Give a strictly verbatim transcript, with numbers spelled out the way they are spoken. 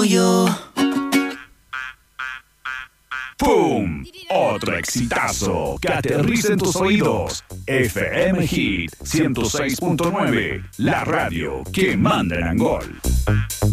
yo. ¡Pum! Otro exitazo que aterriza en tus oídos. F M Hit ciento seis punto nueve, la radio que manda en Angol.